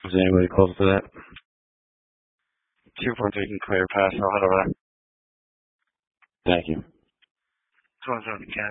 Is anybody close to that? 243 can clear pass. I'll head over there. Thank you. 207 can.